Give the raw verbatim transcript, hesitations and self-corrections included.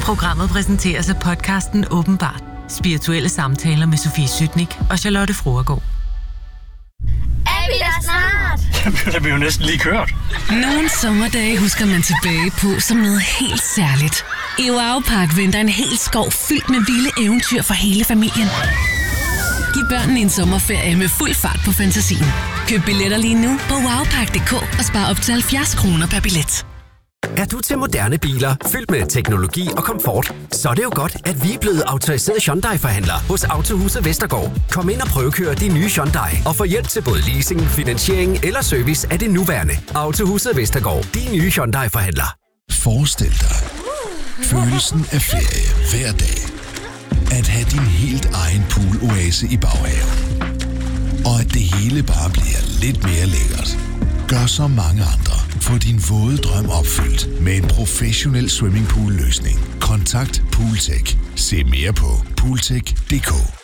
Programmet præsenteres af podcasten Åbenbart. Spirituelle samtaler med Sofie Sytnik og Charlotte Froergaard. Er vi der snart? Jamen, det bliver jo næsten lige kørt. Nogle sommerdage husker man tilbage på som noget helt særligt. I Wow Park venter en hel skov fyldt med vilde eventyr for hele familien. Giv børnene en sommerferie med fuld fart på fantasien. Køb billetter lige nu på wowpark punktum d k og spar op til halvfjerds kroner per billet. Er du til moderne biler, fyldt med teknologi og komfort, så er det jo godt, at vi er blevet autoriseret Hyundai-forhandlere hos Autohuset Vestergaard. Kom ind og prøvekør de nye Hyundai og få hjælp til både leasing, finansiering eller service af det nuværende. Autohuset Vestergaard. De nye Hyundai-forhandlere. Forestil dig følelsen af ferie hver dag. At have din helt egen pool-oase i baghaven. Og at det hele bare bliver lidt mere lækkert. Gør som mange andre. Få din våde drøm opfyldt med en professionel swimmingpool-løsning. Kontakt Pooltech. Se mere på pooltech punktum d k.